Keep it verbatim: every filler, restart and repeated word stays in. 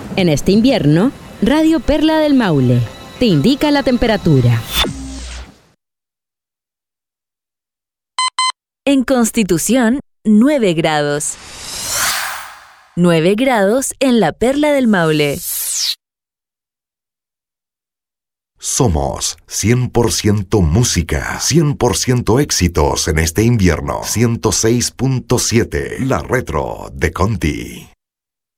En este invierno, Radio Perla del Maule te indica la temperatura. En Constitución, nueve grados. nueve grados en la Perla del Maule. Somos cien por ciento música, cien por ciento éxitos en este invierno. ciento seis punto siete, La Retro de Conti.